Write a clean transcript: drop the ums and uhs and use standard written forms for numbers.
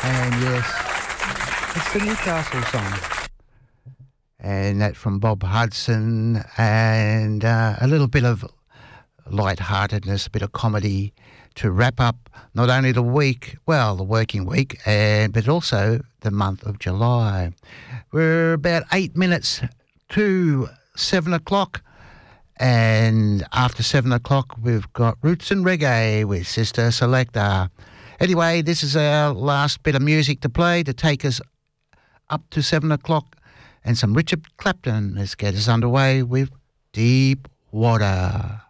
And yes, it's the Newcastle song. And that from Bob Hudson, and a little bit of lightheartedness, a bit of comedy to wrap up not only the week, well, the working week, but also the month of July. We're about 8 minutes to 7 o'clock, and after 7 o'clock we've got Roots and Reggae with Sister Selector. Anyway, this is our last bit of music to play to take us up to 7 o'clock, and some Richard Clapton. Let's get us underway with Deep Water.